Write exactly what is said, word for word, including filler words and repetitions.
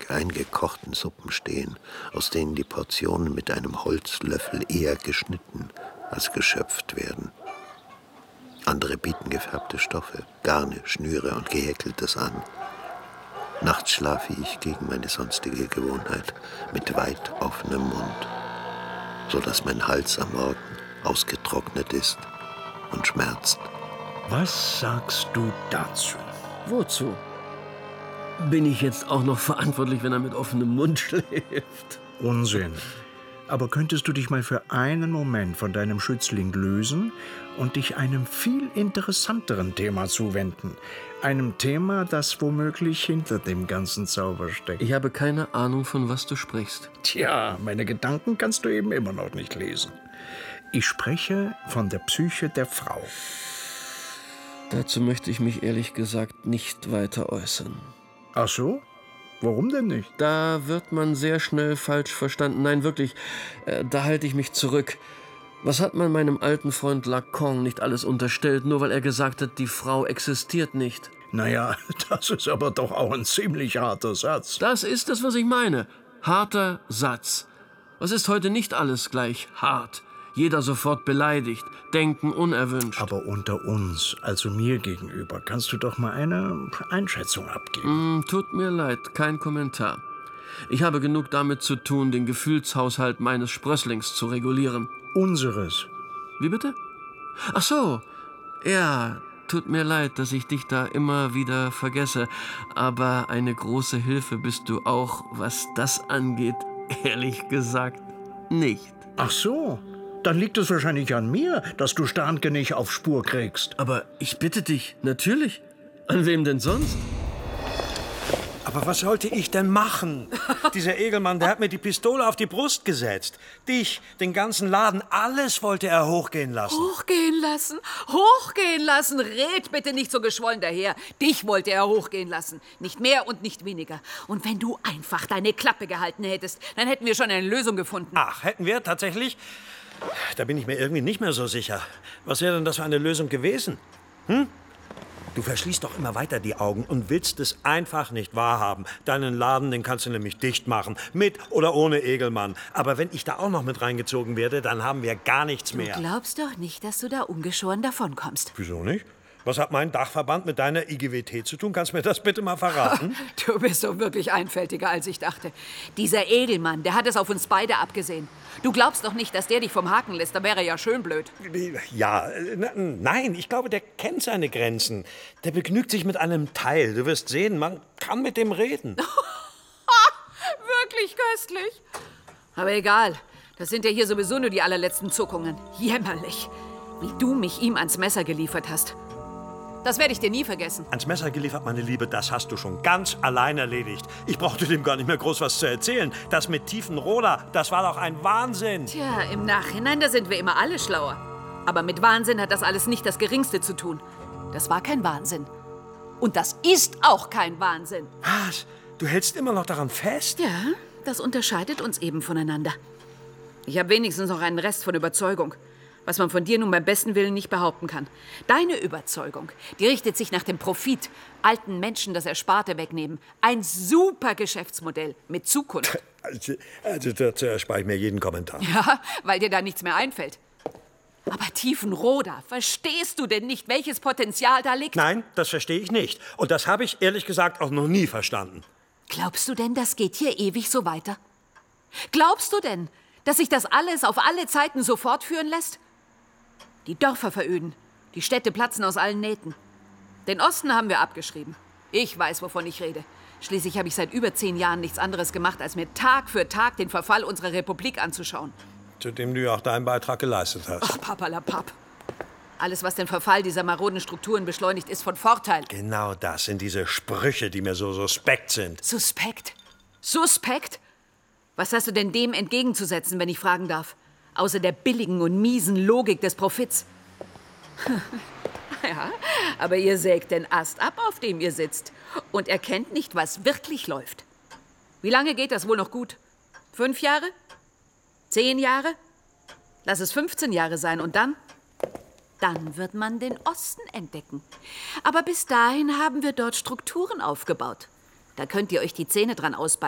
eingekochten Suppen stehen, aus denen die Portionen mit einem Holzlöffel eher geschnitten als geschöpft werden. Andere bieten gefärbte Stoffe, Garne, Schnüre und Gehäkeltes an. Nachts schlafe ich gegen meine sonstige Gewohnheit mit weit offenem Mund, so dass mein Hals am Morgen ausgetrocknet ist und schmerzt. Was sagst du dazu? Wozu? Bin ich jetzt auch noch verantwortlich, wenn er mit offenem Mund schläft? Unsinn. Aber könntest du dich mal für einen Moment von deinem Schützling lösen und dich einem viel interessanteren Thema zuwenden? Einem Thema, das womöglich hinter dem ganzen Zauber steckt. Ich habe keine Ahnung, von was du sprichst. Tja, meine Gedanken kannst du eben immer noch nicht lesen. Ich spreche von der Psyche der Frau. Dazu möchte ich mich ehrlich gesagt nicht weiter äußern. Ach so? Warum denn nicht? Da wird man sehr schnell falsch verstanden. Nein, wirklich, äh, da halte ich mich zurück. Was hat man meinem alten Freund Lacan nicht alles unterstellt, nur weil er gesagt hat, die Frau existiert nicht? Naja, das ist aber doch auch ein ziemlich harter Satz. Das ist es, was ich meine. Harter Satz. Was ist heute nicht alles gleich hart? Jeder sofort beleidigt, Denken unerwünscht. Aber unter uns, also mir gegenüber, kannst du doch mal eine Einschätzung abgeben. Mm, tut mir leid, kein Kommentar. Ich habe genug damit zu tun, den Gefühlshaushalt meines Sprösslings zu regulieren. Unseres. Wie bitte? Ach so, ja, tut mir leid, dass ich dich da immer wieder vergesse. Aber eine große Hilfe bist du auch, was das angeht, ehrlich gesagt, nicht. Ach so. Dann liegt es wahrscheinlich an mir, dass du Starnke nicht auf Spur kriegst. Aber ich bitte dich, natürlich. An wem denn sonst? Aber was sollte ich denn machen? Dieser Egelmann, der hat mir die Pistole auf die Brust gesetzt. Dich, den ganzen Laden, alles wollte er hochgehen lassen. Hochgehen lassen? Hochgehen lassen? Red bitte nicht so geschwollen daher. Dich wollte er hochgehen lassen. Nicht mehr und nicht weniger. Und wenn du einfach deine Klappe gehalten hättest, dann hätten wir schon eine Lösung gefunden. Ach, hätten wir tatsächlich? Da bin ich mir irgendwie nicht mehr so sicher. Was wäre denn das für eine Lösung gewesen? Hm? Du verschließt doch immer weiter die Augen und willst es einfach nicht wahrhaben. Deinen Laden, den kannst du nämlich dicht machen. Mit oder ohne Egelmann. Aber wenn ich da auch noch mit reingezogen werde, dann haben wir gar nichts mehr. Du glaubst doch nicht, dass du da ungeschoren davonkommst. Wieso nicht? Was hat mein Dachverband mit deiner I G W T zu tun? Kannst du mir das bitte mal verraten? Du bist doch wirklich einfältiger, als ich dachte. Dieser Egelmann, der hat es auf uns beide abgesehen. Du glaubst doch nicht, dass der dich vom Haken lässt. Da wäre ja schön blöd. Ja, nein, ich glaube, der kennt seine Grenzen. Der begnügt sich mit einem Teil. Du wirst sehen, man kann mit dem reden. Wirklich köstlich. Aber egal, das sind ja hier sowieso nur die allerletzten Zuckungen. Jämmerlich, wie du mich ihm ans Messer geliefert hast. Das werde ich dir nie vergessen. Ans Messer geliefert, meine Liebe, das hast du schon ganz allein erledigt. Ich brauchte dem gar nicht mehr groß was zu erzählen. Das mit Tiefenroda, das war doch ein Wahnsinn. Tja, im Nachhinein, da sind wir immer alle schlauer. Aber mit Wahnsinn hat das alles nicht das Geringste zu tun. Das war kein Wahnsinn. Und das ist auch kein Wahnsinn. Was? Du hältst immer noch daran fest? Ja, das unterscheidet uns eben voneinander. Ich habe wenigstens noch einen Rest von Überzeugung. Was man von dir nun beim besten Willen nicht behaupten kann. Deine Überzeugung, die richtet sich nach dem Profit. Alten Menschen das Ersparte wegnehmen. Ein super Geschäftsmodell mit Zukunft. Also, also dazu erspare ich mir jeden Kommentar. Ja, weil dir da nichts mehr einfällt. Aber Tiefenroda, verstehst du denn nicht, welches Potenzial da liegt? Nein, das verstehe ich nicht. Und das habe ich ehrlich gesagt auch noch nie verstanden. Glaubst du denn, das geht hier ewig so weiter? Glaubst du denn, dass sich das alles auf alle Zeiten so fortführen lässt? Die Dörfer veröden, die Städte platzen aus allen Nähten. Den Osten haben wir abgeschrieben. Ich weiß, wovon ich rede. Schließlich habe ich seit über zehn Jahren nichts anderes gemacht, als mir Tag für Tag den Verfall unserer Republik anzuschauen. Zu dem du ja auch deinen Beitrag geleistet hast. Ach, papalapap. Alles, was den Verfall dieser maroden Strukturen beschleunigt, ist von Vorteil. Genau das sind diese Sprüche, die mir so suspekt sind. Suspekt? Suspekt? Was hast du denn dem entgegenzusetzen, wenn ich fragen darf? Außer der billigen und miesen Logik des Profits. Ja, aber ihr sägt den Ast ab, auf dem ihr sitzt. Und erkennt nicht, was wirklich läuft. Wie lange geht das wohl noch gut? Fünf Jahre? Zehn Jahre? Lass es fünfzehn Jahre sein und dann? Dann wird man den Osten entdecken. Aber bis dahin haben wir dort Strukturen aufgebaut. Da könnt ihr euch die Zähne dran ausbeißen.